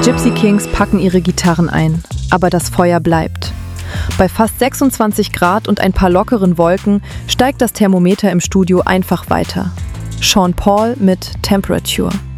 Gypsy Kings packen ihre Gitarren ein, aber das Feuer bleibt. Bei fast 26 Grad und ein paar lockeren Wolken steigt das Thermometer im Studio einfach weiter. Sean Paul mit Temperature.